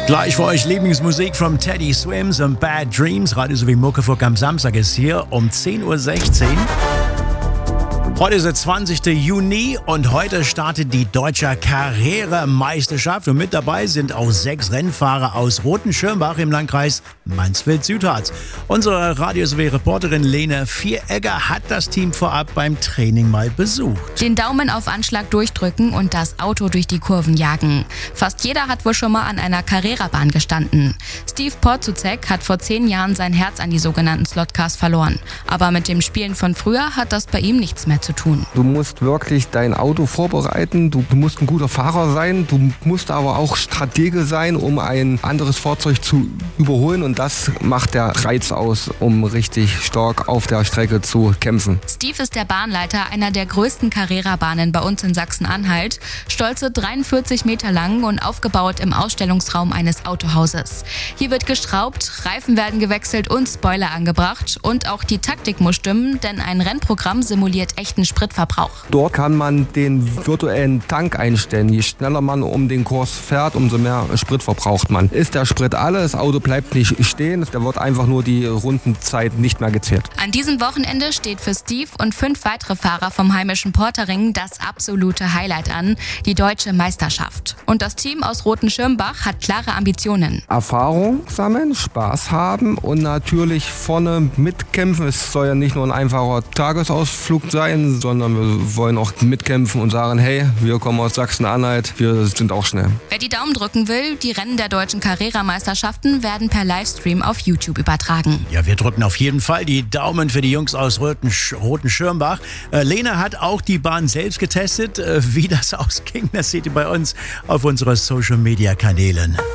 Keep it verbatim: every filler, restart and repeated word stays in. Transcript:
Gleich für euch Lieblingsmusik von Teddy Swims und Bad Dreams. Radio sowie Muckefuck am Samstag ist hier um zehn Uhr sechzehn. Heute ist der zwanzigster Juni und heute startet die Deutsche Carrera-Meisterschaft. Und mit dabei sind auch sechs Rennfahrer aus Roten-Schirmbach im Landkreis Mansfeld-Südharz. Unsere Radio sowie Reporterin Lene Vieregger hat das Team vorab beim Training mal besucht. Den Daumen auf Anschlag durchdrücken und das Auto durch die Kurven jagen. Fast jeder hat wohl schon mal an einer Carrera-Bahn gestanden. Steve Porzuzek hat vor zehn Jahren sein Herz an die sogenannten Slotcars verloren. Aber mit dem Spielen von früher hat das bei ihm nichts mehr zu tun. Du musst wirklich dein Auto vorbereiten, du, du musst ein guter Fahrer sein, du musst aber auch Stratege sein, um ein anderes Fahrzeug zu überholen, und das macht der Reiz aus, um richtig stark auf der Strecke zu kämpfen. Steve ist der Bahnleiter einer der größten Carrera-Bahnen bei uns in Sachsen-Anhalt, stolze dreiundvierzig Meter lang und aufgebaut im Ausstellungsraum eines Autohauses. Hier wird geschraubt, Reifen werden gewechselt und Spoiler angebracht, und auch die Taktik muss stimmen, denn ein Rennprogramm simuliert echten Spritverbrauch. Dort kann man den virtuellen Tank einstellen. Je schneller man um den Kurs fährt, umso mehr Sprit verbraucht man. Ist der Sprit alle, das Auto bleibt nicht stehen, da wird einfach nur die Rundenzeit nicht mehr gezählt. An diesem Wochenende steht für Steve und fünf weitere Fahrer vom heimischen Portering das absolute Highlight an, die Deutsche Meisterschaft. Und das Team aus Roten-Schirmbach hat klare Ambitionen. Erfahrung sammeln, Spaß haben und natürlich vorne mitkämpfen. Es soll ja nicht nur ein einfacher Tagesausflug sein, sondern wir wollen auch mitkämpfen und sagen, hey, wir kommen aus Sachsen-Anhalt, wir sind auch schnell. Wer die Daumen drücken will, die Rennen der deutschen Carrera-Meisterschaften werden per Livestream auf YouTube übertragen. Ja, wir drücken auf jeden Fall die Daumen für die Jungs aus Roten-Schirmbach. Äh, Lena hat auch die Bahn selbst getestet. Äh, wie das ausging, das seht ihr bei uns auf unseren Social-Media-Kanälen.